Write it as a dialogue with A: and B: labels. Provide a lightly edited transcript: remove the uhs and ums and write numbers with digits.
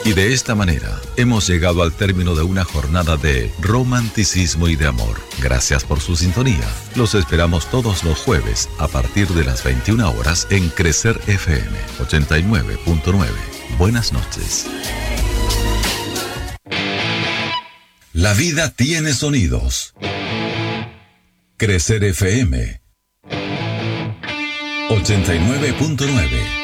A: Y de esta manera, hemos llegado al término de una jornada de romanticismo y de amor. Gracias por su sintonía. Los esperamos todos los jueves a partir de las 21 horas en Crecer FM 89.9. Buenas noches. La vida tiene sonidos. Crecer FM 89.9.